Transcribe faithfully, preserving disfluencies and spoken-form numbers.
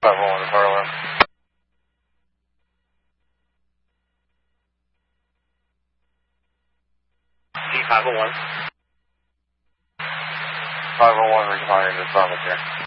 five oh one to Harlem. G five oh one. five oh one responding to Thomas here.